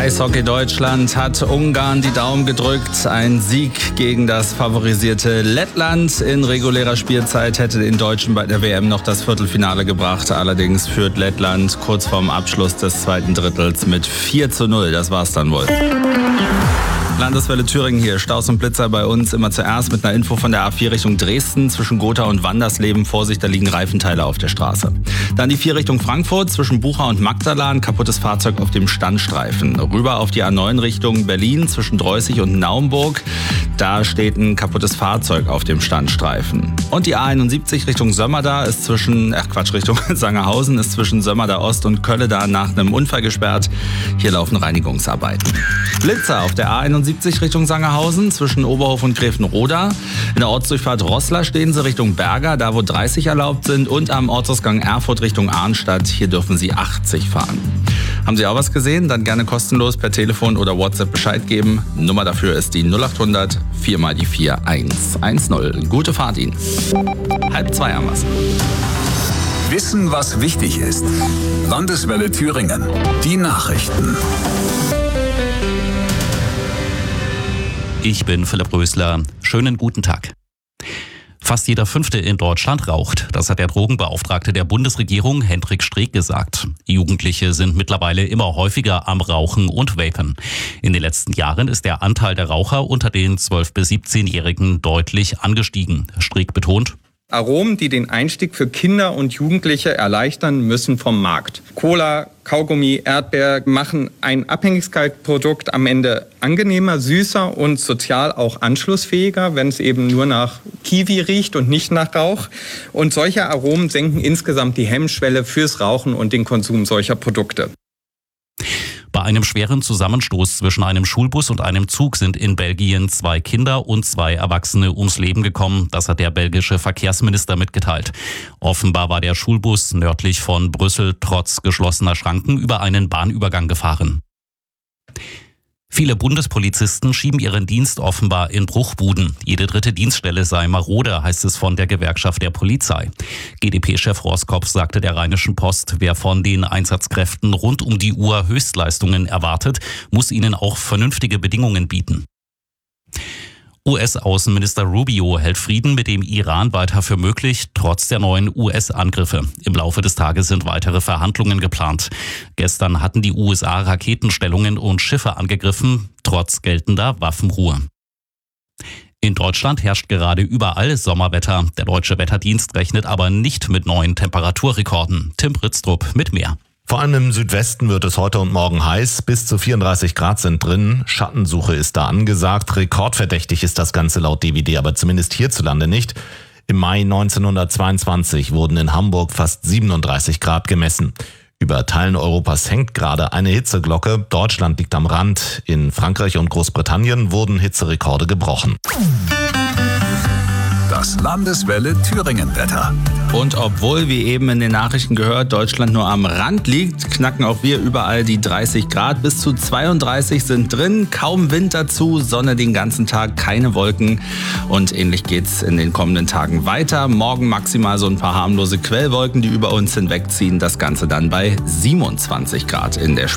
Eishockey Deutschland hat Ungarn die Daumen gedrückt. Ein Sieg gegen das favorisierte Lettland. In regulärer Spielzeit hätte den Deutschen bei der WM noch das Viertelfinale gebracht. Allerdings führt Lettland kurz vorm Abschluss des zweiten Drittels mit 4:0. Das war's dann wohl. Landeswelle Thüringen hier. Staus und Blitzer bei uns immer zuerst mit einer Info von der A4 Richtung Dresden. Zwischen Gotha und Wandersleben, Vorsicht, da liegen Reifenteile auf der Straße. Dann die 4 Richtung Frankfurt, zwischen Bucha und Magdala, ein kaputtes Fahrzeug auf dem Standstreifen. Rüber auf die A9 Richtung Berlin, zwischen Dreußig und Naumburg. Da steht ein kaputtes Fahrzeug auf dem Standstreifen. Und die A71 Richtung Sömmerda ist Richtung Sangerhausen, ist zwischen Sömmerda Ost und Kölleda nach einem Unfall gesperrt. Hier laufen Reinigungsarbeiten. Blitzer auf der A71 Richtung Sangerhausen, zwischen Oberhof und Gräfenroda. In der Ortsdurchfahrt Roßla stehen sie Richtung Berger, da wo 30 erlaubt sind. Und am Ortsausgang Erfurt Richtung Arnstadt, hier dürfen sie 80 fahren. Haben Sie auch was gesehen? Dann gerne kostenlos per Telefon oder WhatsApp Bescheid geben. Nummer dafür ist die 0800 4 mal die 4 110. Gute Fahrt Ihnen. 1:30 haben wir's. Wissen, was wichtig ist. Landeswelle Thüringen. Die Nachrichten. Ich bin Philipp Rösler. Schönen guten Tag. Fast jeder Fünfte in Deutschland raucht. Das hat der Drogenbeauftragte der Bundesregierung, Hendrik Streeck, gesagt. Jugendliche sind mittlerweile immer häufiger am Rauchen und Vapen. In den letzten Jahren ist der Anteil der Raucher unter den 12- bis 17-Jährigen deutlich angestiegen. Streeck betont: Aromen, die den Einstieg für Kinder und Jugendliche erleichtern, müssen vom Markt. Cola, Kaugummi, Erdbeer machen ein Abhängigkeitsprodukt am Ende angenehmer, süßer und sozial auch anschlussfähiger, wenn es eben nur nach Kiwi riecht und nicht nach Rauch. Und solche Aromen senken insgesamt die Hemmschwelle fürs Rauchen und den Konsum solcher Produkte. Bei einem schweren Zusammenstoß zwischen einem Schulbus und einem Zug sind in Belgien 2 Kinder und 2 Erwachsene ums Leben gekommen. Das hat der belgische Verkehrsminister mitgeteilt. Offenbar war der Schulbus nördlich von Brüssel trotz geschlossener Schranken über einen Bahnübergang gefahren. Viele Bundespolizisten schieben ihren Dienst offenbar in Bruchbuden. Jede 3. Dienststelle sei marode, heißt es von der Gewerkschaft der Polizei. GdP-Chef Roskopf sagte der Rheinischen Post, wer von den Einsatzkräften rund um die Uhr Höchstleistungen erwartet, muss ihnen auch vernünftige Bedingungen bieten. US-Außenminister Rubio hält Frieden mit dem Iran weiter für möglich, trotz der neuen US-Angriffe. Im Laufe des Tages sind weitere Verhandlungen geplant. Gestern hatten die USA Raketenstellungen und Schiffe angegriffen, trotz geltender Waffenruhe. In Deutschland herrscht gerade überall Sommerwetter. Der Deutsche Wetterdienst rechnet aber nicht mit neuen Temperaturrekorden. Tim Britztrup mit mehr. Vor allem im Südwesten wird es heute und morgen heiß. Bis zu 34 Grad sind drin. Schattensuche ist da angesagt. Rekordverdächtig ist das Ganze laut DWD, aber zumindest hierzulande nicht. Im Mai 1922 wurden in Hamburg fast 37 Grad gemessen. Über Teilen Europas hängt gerade eine Hitzeglocke. Deutschland liegt am Rand. In Frankreich und Großbritannien wurden Hitzerekorde gebrochen. Das Landeswelle Thüringen-Wetter. Und obwohl, wie eben in den Nachrichten gehört, Deutschland nur am Rand liegt, knacken auch wir überall die 30 Grad. Bis zu 32 sind drin, kaum Wind dazu, Sonne den ganzen Tag, keine Wolken. Und ähnlich geht's in den kommenden Tagen weiter. Morgen maximal so ein paar harmlose Quellwolken, die über uns hinwegziehen. Das Ganze dann bei 27 Grad in der